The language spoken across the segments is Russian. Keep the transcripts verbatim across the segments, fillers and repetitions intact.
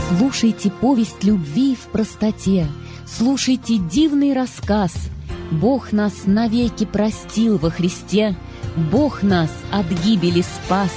Слушайте повесть любви в простоте, слушайте дивный рассказ. Бог нас навеки простил во Христе, Бог нас от гибели спас.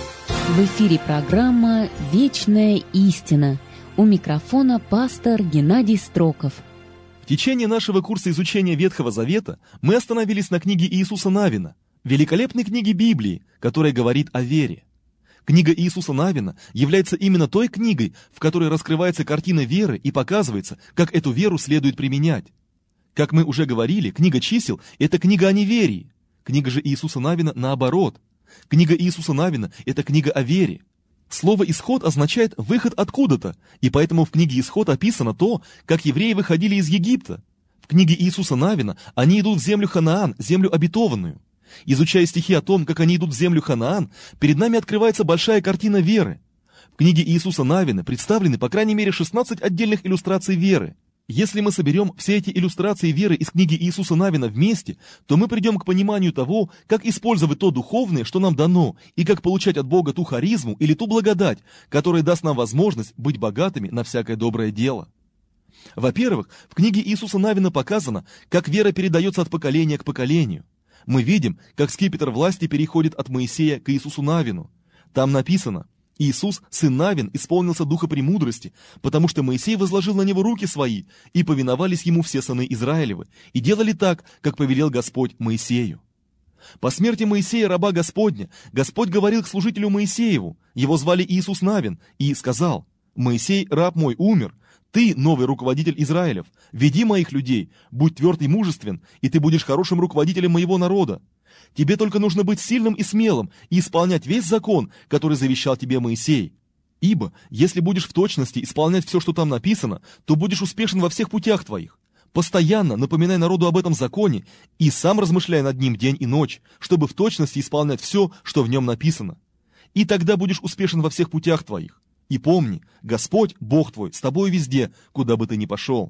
В эфире программа «Вечная истина». У микрофона пастор Геннадий Строков. В течение нашего курса изучения Ветхого Завета мы остановились на книге Иисуса Навина, великолепной книге Библии, которая говорит о вере. Книга Иисуса Навина является именно той книгой, в которой раскрывается картина веры и показывается, как эту веру следует применять. Как мы уже говорили, книга чисел – это книга о неверии. Книга же Иисуса Навина наоборот. Книга Иисуса Навина – это книга о вере. Слово «исход» означает «выход откуда-то», и поэтому в книге «Исход» описано то, как евреи выходили из Египта. В книге Иисуса Навина они идут в землю Ханаан, землю обетованную. Изучая стихи о том, как они идут в землю Ханаан, перед нами открывается большая картина веры. В книге Иисуса Навина представлены по крайней мере шестнадцать отдельных иллюстраций веры. Если мы соберем все эти иллюстрации веры из книги Иисуса Навина вместе, то мы придем к пониманию того, как использовать то духовное, что нам дано, и как получать от Бога ту харизму или ту благодать, которая даст нам возможность быть богатыми на всякое доброе дело. Во-первых, в книге Иисуса Навина показано, как вера передается от поколения к поколению. Мы видим, как скипетр власти переходит от Моисея к Иисусу Навину. Там написано: «Иисус, сын Навин, исполнился духа премудрости, потому что Моисей возложил на него руки свои, и повиновались ему все сыны Израилевы, и делали так, как повелел Господь Моисею». По смерти Моисея, раба Господня, Господь говорил к служителю Моисееву, его звали Иисус Навин, и сказал: «Моисей, раб мой, умер. Ты, новый руководитель Израилев, веди моих людей, будь тверд и мужествен, и ты будешь хорошим руководителем моего народа. Тебе только нужно быть сильным и смелым и исполнять весь закон, который завещал тебе Моисей. Ибо, если будешь в точности исполнять все, что там написано, то будешь успешен во всех путях твоих. Постоянно напоминай народу об этом законе и сам размышляй над ним день и ночь, чтобы в точности исполнять все, что в нем написано. И тогда будешь успешен во всех путях твоих. И помни, Господь, Бог твой, с тобой везде, куда бы ты ни пошел».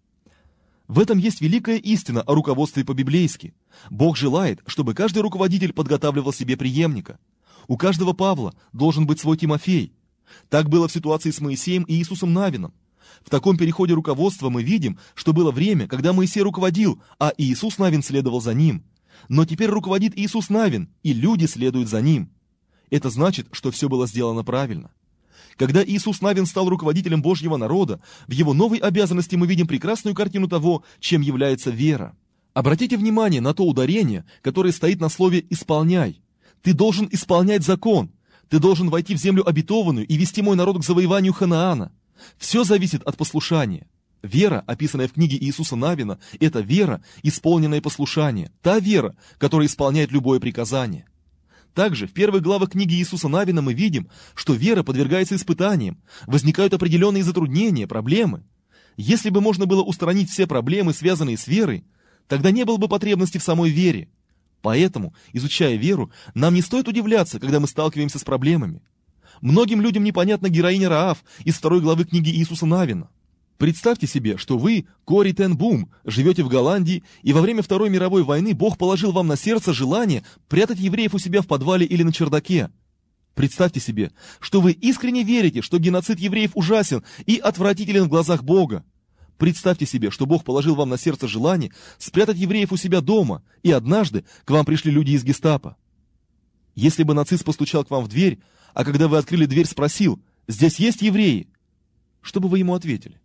В этом есть великая истина о руководстве по-библейски. Бог желает, чтобы каждый руководитель подготавливал себе преемника. У каждого Павла должен быть свой Тимофей. Так было в ситуации с Моисеем и Иисусом Навином. В таком переходе руководства мы видим, что было время, когда Моисей руководил, а Иисус Навин следовал за ним. Но теперь руководит Иисус Навин, и люди следуют за ним. Это значит, что все было сделано правильно. Когда Иисус Навин стал руководителем Божьего народа, в его новой обязанности мы видим прекрасную картину того, чем является вера. Обратите внимание на то ударение, которое стоит на слове «исполняй». Ты должен исполнять закон. Ты должен войти в землю обетованную и вести мой народ к завоеванию Ханаана. Все зависит от послушания. Вера, описанная в книге Иисуса Навина, это вера, исполненная послушание. Та вера, которая исполняет любое приказание. Также в первых главах книги Иисуса Навина мы видим, что вера подвергается испытаниям, возникают определенные затруднения, проблемы. Если бы можно было устранить все проблемы, связанные с верой, тогда не было бы потребности в самой вере. Поэтому, изучая веру, нам не стоит удивляться, когда мы сталкиваемся с проблемами. Многим людям непонятна героиня Раав из второй главы книги Иисуса Навина. Представьте себе, что вы, Кори Тен Бум, живете в Голландии, и во время Второй мировой войны Бог положил вам на сердце желание прятать евреев у себя в подвале или на чердаке. Представьте себе, что вы искренне верите, что геноцид евреев ужасен и отвратителен в глазах Бога. Представьте себе, что Бог положил вам на сердце желание спрятать евреев у себя дома, и однажды к вам пришли люди из гестапо. Если бы нацист постучал к вам в дверь, а когда вы открыли дверь, спросил: «Здесь есть евреи?», что бы вы ему ответили?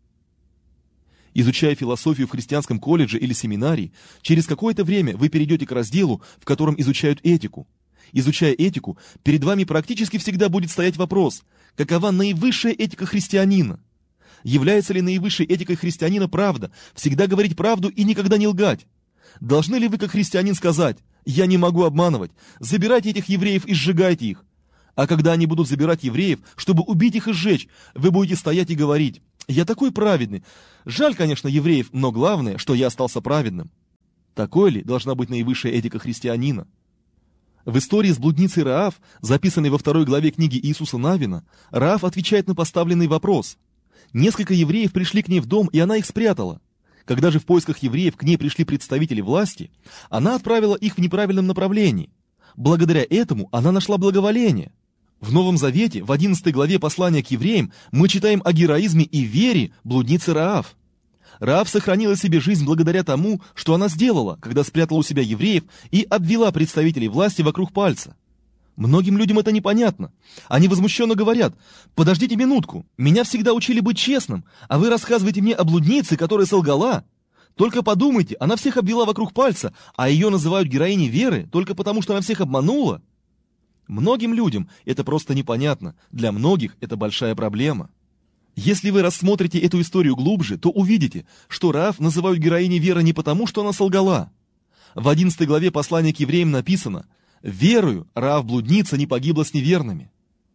Изучая философию в христианском колледже или семинарии, через какое-то время вы перейдете к разделу, в котором изучают этику. Изучая этику, перед вами практически всегда будет стоять вопрос: какова наивысшая этика христианина? Является ли наивысшей этикой христианина правда, всегда говорить правду и никогда не лгать? Должны ли вы, как христианин, сказать: «Я не могу обманывать, забирайте этих евреев и сжигайте их»? А когда они будут забирать евреев, чтобы убить их и сжечь, вы будете стоять и говорить: «Я такой праведный. Жаль, конечно, евреев, но главное, что я остался праведным». Такой ли должна быть наивысшая этика христианина? В истории с блудницей Раав, записанной во второй главе книги Иисуса Навина, Раав отвечает на поставленный вопрос. Несколько евреев пришли к ней в дом, и она их спрятала. Когда же в поисках евреев к ней пришли представители власти, она отправила их в неправильном направлении. Благодаря этому она нашла благоволение. В Новом Завете, в одиннадцатой главе послания к евреям, мы читаем о героизме и вере блудницы Раав. Раав сохранила себе жизнь благодаря тому, что она сделала, когда спрятала у себя евреев и обвела представителей власти вокруг пальца. Многим людям это непонятно. Они возмущенно говорят: «Подождите минутку, меня всегда учили быть честным, а вы рассказываете мне о блуднице, которая солгала. Только подумайте, она всех обвела вокруг пальца, а ее называют героиней веры только потому, что она всех обманула». Многим людям это просто непонятно, для многих это большая проблема. Если вы рассмотрите эту историю глубже, то увидите, что Раав называют героиней веры не потому, что она солгала. В одиннадцатой главе послания к евреям написано: «Верою Раав-блудница не погибла с неверными».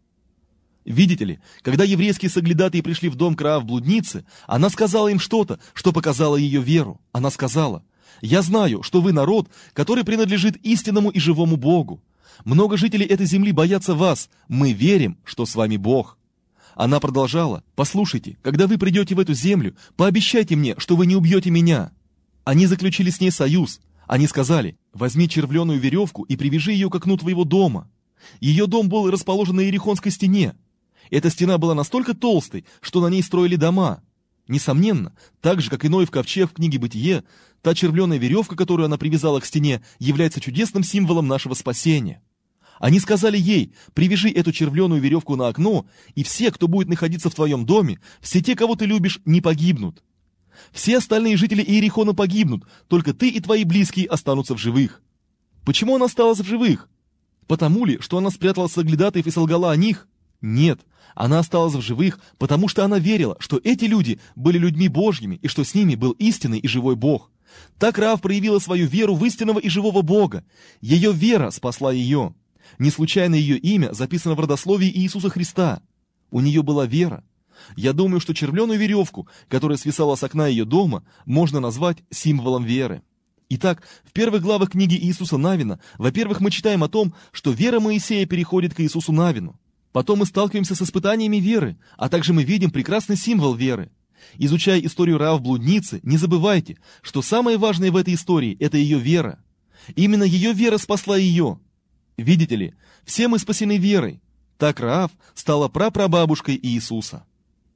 Видите ли, когда еврейские соглядатые пришли в дом к Раав-блуднице, она сказала им что-то, что показало ее веру. Она сказала: «Я знаю, что вы народ, который принадлежит истинному и живому Богу. Много жителей этой земли боятся вас. Мы верим, что с вами Бог». Она продолжала: «Послушайте, когда вы придете в эту землю, пообещайте мне, что вы не убьете меня». Они заключили с ней союз. Они сказали: «Возьми червленую веревку и привяжи ее к окну твоего дома». Ее дом был расположен на Иерихонской стене. Эта стена была настолько толстой, что на ней строили дома. Несомненно, так же, как и Ной в ковчег в книге «Бытие», та червленая веревка, которую она привязала к стене, является чудесным символом нашего спасения. Они сказали ей: «Привяжи эту червленую веревку на окно, и все, кто будет находиться в твоем доме, все те, кого ты любишь, не погибнут. Все остальные жители Иерихона погибнут, только ты и твои близкие останутся в живых». Почему она осталась в живых? Потому ли, что она спрятала соглядатаев и солгала о них? Нет, она осталась в живых, потому что она верила, что эти люди были людьми Божьими и что с ними был истинный и живой Бог. Так Раав проявила свою веру в истинного и живого Бога. Ее вера спасла ее. Не случайно ее имя записано в родословии Иисуса Христа. У нее была вера. Я думаю, что червленую веревку, которая свисала с окна ее дома, можно назвать символом веры. Итак, в первых главах книги Иисуса Навина, во-первых, мы читаем о том, что вера Моисея переходит к Иисусу Навину. Потом мы сталкиваемся с испытаниями веры, а также мы видим прекрасный символ веры. Изучая историю Раав-блудницы, не забывайте, что самое важное в этой истории – это ее вера. Именно ее вера спасла ее. Видите ли, все мы спасены верой. Так Раав стала прапрабабушкой Иисуса.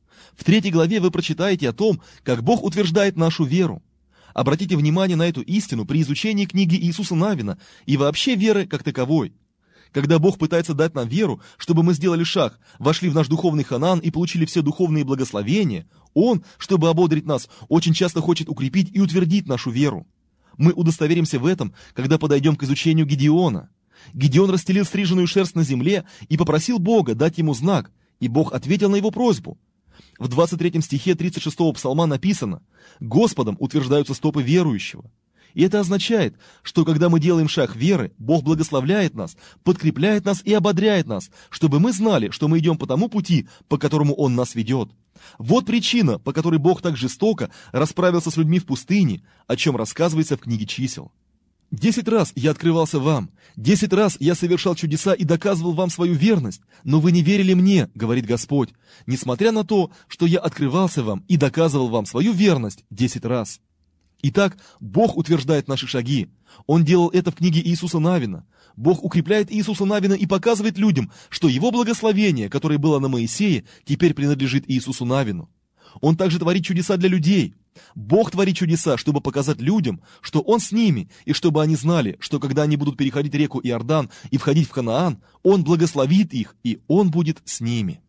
В третьей главе вы прочитаете о том, как Бог утверждает нашу веру. Обратите внимание на эту истину при изучении книги Иисуса Навина и вообще веры как таковой. Когда Бог пытается дать нам веру, чтобы мы сделали шаг, вошли в наш духовный Ханаан и получили все духовные благословения, Он, чтобы ободрить нас, очень часто хочет укрепить и утвердить нашу веру. Мы удостоверимся в этом, когда подойдем к изучению Гидеона. Гидеон расстелил стриженную шерсть на земле и попросил Бога дать ему знак, и Бог ответил на его просьбу. В двадцать третьем стихе тридцать шестого псалма написано: «Господом утверждаются стопы верующего». И это означает, что когда мы делаем шаг веры, Бог благословляет нас, подкрепляет нас и ободряет нас, чтобы мы знали, что мы идем по тому пути, по которому Он нас ведет. Вот причина, по которой Бог так жестоко расправился с людьми в пустыне, о чем рассказывается в книге Чисел. «Десять раз я открывался вам, десять раз я совершал чудеса и доказывал вам свою верность, но вы не верили мне, говорит Господь, несмотря на то, что я открывался вам и доказывал вам свою верность десять раз». Итак, Бог утверждает наши шаги. Он делал это в книге Иисуса Навина. Бог укрепляет Иисуса Навина и показывает людям, что его благословение, которое было на Моисее, теперь принадлежит Иисусу Навину. Он также творит чудеса для людей. Бог творит чудеса, чтобы показать людям, что Он с ними, и чтобы они знали, что когда они будут переходить реку Иордан и входить в Ханаан, Он благословит их, и Он будет с ними.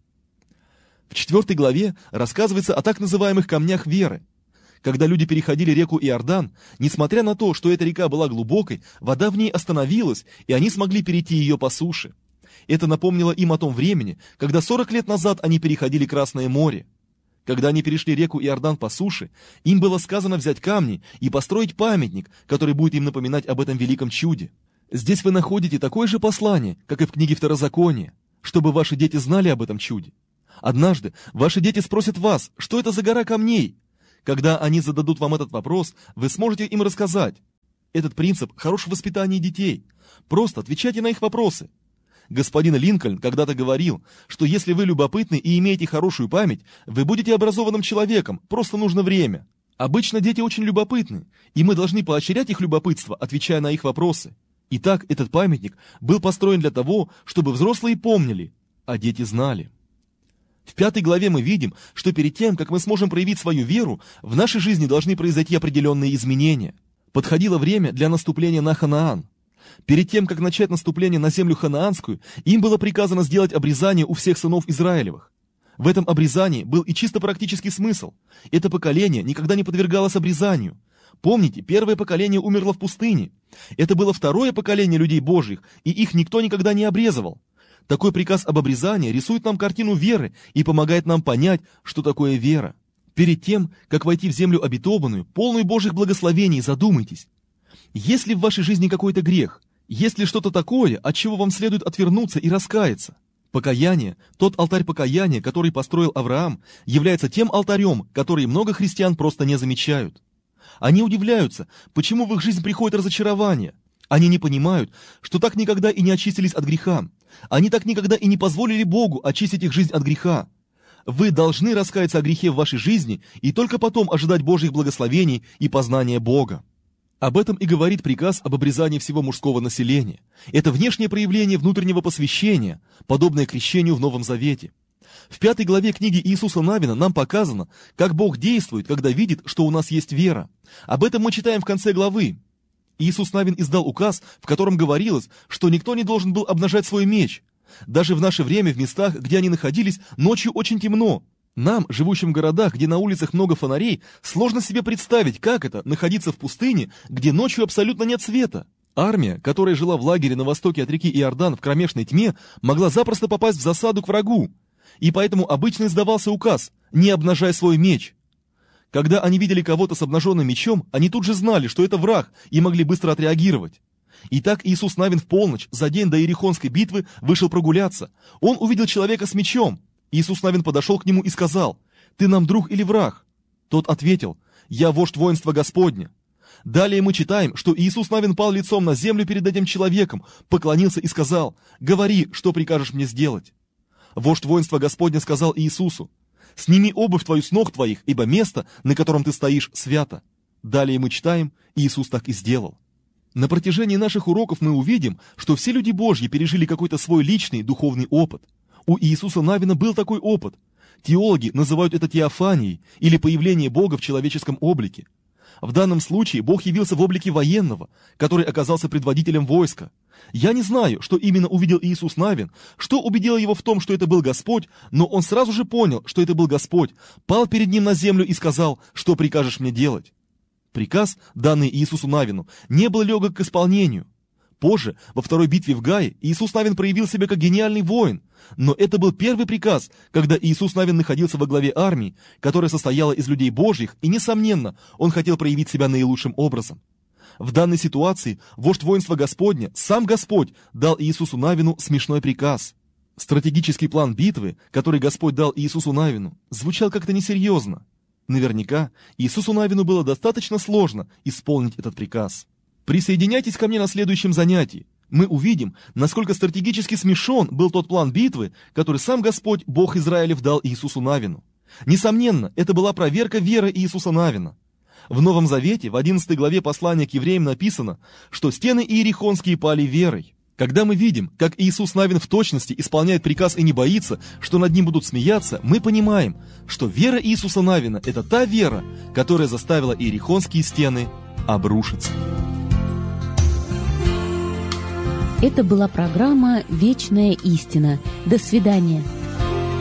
В четвертой главе рассказывается о так называемых камнях веры. Когда люди переходили реку Иордан, несмотря на то, что эта река была глубокой, вода в ней остановилась, и они смогли перейти ее по суше. Это напомнило им о том времени, когда сорок лет назад они переходили Красное море. Когда они перешли реку Иордан по суше, им было сказано взять камни и построить памятник, который будет им напоминать об этом великом чуде. Здесь вы находите такое же послание, как и в книге Второзакония, чтобы ваши дети знали об этом чуде. Однажды ваши дети спросят вас, что это за гора камней. Когда они зададут вам этот вопрос, вы сможете им рассказать. Этот принцип хорош в воспитании детей. Просто отвечайте на их вопросы. Господин Линкольн когда-то говорил, что если вы любопытны и имеете хорошую память, вы будете образованным человеком, просто нужно время. Обычно дети очень любопытны, и мы должны поощрять их любопытство, отвечая на их вопросы. Итак, этот памятник был построен для того, чтобы взрослые помнили. а дети знали. В пятой главе мы видим, что перед тем, как мы сможем проявить свою веру, в нашей жизни должны произойти определенные изменения. Подходило время для наступления на Ханаан. Перед тем, как начать наступление на землю ханаанскую, им было приказано сделать обрезание у всех сынов Израилевых. В этом обрезании был и чисто практический смысл. Это поколение никогда не подвергалось обрезанию. Помните, первое поколение умерло в пустыне. Это было второе поколение людей Божьих, и их никто никогда не обрезывал. Такой приказ об обрезании рисует нам картину веры и помогает нам понять, что такое вера. Перед тем, как войти в землю обетованную, полную Божьих благословений, задумайтесь. Есть ли в вашей жизни какой-то грех? Есть ли что-то такое, от чего вам следует отвернуться и раскаяться? Покаяние, тот алтарь покаяния, который построил Авраам, является тем алтарем, который много христиан просто не замечают. Они удивляются, почему в их жизнь приходит разочарование. Они не понимают, что так никогда и не очистились от греха. Они так никогда и не позволили Богу очистить их жизнь от греха. Вы должны раскаяться о грехе в вашей жизни и только потом ожидать Божьих благословений и познания Бога. Об этом и говорит приказ об обрезании всего мужского населения. Это внешнее проявление внутреннего посвящения, подобное крещению в Новом Завете. В пятой главе книги Иисуса Навина нам показано, как Бог действует, когда видит, что у нас есть вера. Об этом мы читаем в конце главы. Иисус Навин издал указ, в котором говорилось, что никто не должен был обнажать свой меч. Даже в наше время в местах, где они находились, ночью очень темно. Нам, живущим в городах, где на улицах много фонарей, сложно себе представить, как это — находиться в пустыне, где ночью абсолютно нет света. Армия, которая жила в лагере на востоке от реки Иордан в кромешной тьме, могла запросто попасть в засаду к врагу. И поэтому обычно издавался указ «не обнажай свой меч». Когда они видели кого-то с обнаженным мечом, они тут же знали, что это враг, и могли быстро отреагировать. Итак, Иисус Навин в полночь, за день до Иерихонской битвы, вышел прогуляться. Он увидел человека с мечом. Иисус Навин подошел к нему и сказал: «Ты нам друг или враг?» Тот ответил: «Я вождь воинства Господня». Далее мы читаем, что Иисус Навин пал лицом на землю перед этим человеком, поклонился и сказал: «Говори, что прикажешь мне сделать». Вождь воинства Господня сказал Иисусу: «Сними обувь твою с ног твоих, ибо место, на котором ты стоишь, свято». Далее мы читаем, Иисус так и сделал. На протяжении наших уроков мы увидим, что все люди Божьи пережили какой-то свой личный духовный опыт. У Иисуса Навина был такой опыт. Теологи называют это теофанией или появление Бога в человеческом облике. В данном случае Бог явился в облике военного, который оказался предводителем войска. Я не знаю, что именно увидел Иисус Навин, что убедило его в том, что это был Господь, но он сразу же понял, что это был Господь, пал перед ним на землю и сказал: «Что прикажешь мне делать?» Приказ, данный Иисусу Навину, не был легок к исполнению. Позже, во второй битве в Гае, Иисус Навин проявил себя как гениальный воин, но это был первый приказ, когда Иисус Навин находился во главе армии, которая состояла из людей Божьих, и, несомненно, он хотел проявить себя наилучшим образом. В данной ситуации вождь воинства Господня, сам Господь, дал Иисусу Навину смешной приказ. Стратегический план битвы, который Господь дал Иисусу Навину, звучал как-то несерьезно. Наверняка Иисусу Навину было достаточно сложно исполнить этот приказ. Присоединяйтесь ко мне на следующем занятии. Мы увидим, насколько стратегически смешон был тот план битвы, который сам Господь, Бог Израилев, дал Иисусу Навину. Несомненно, это была проверка веры Иисуса Навина. В Новом Завете, в одиннадцатой главе послания к евреям написано, что стены иерихонские пали верой. Когда мы видим, как Иисус Навин в точности исполняет приказ и не боится, что над ним будут смеяться, мы понимаем, что вера Иисуса Навина – это та вера, которая заставила иерихонские стены обрушиться. Это была программа «Вечная истина». До свидания.